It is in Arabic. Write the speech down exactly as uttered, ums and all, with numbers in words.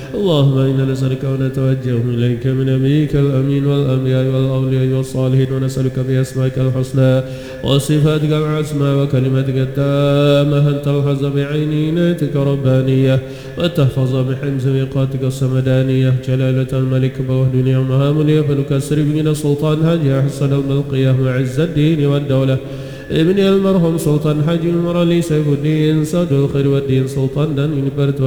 اللهم إنا نسألك ونتوجه إليك من نبيك الأمين والأنبياء والأولياء والصالحين ونسألك بأسمائك الحسنى وصفاتك العظمى وكلمتك التامة أن تلحظ بعينينتك ربانية وتحفظ بحمز ميقاتك السمدانية جلالة الملك بوهد يومها مليا فنكسر من السلطان هاجي أحسن الملقية معز الدين والدولة ابن المرحوم سلطان حاج المرالي سيف الدين ساد الخير والدين سلطان دان برد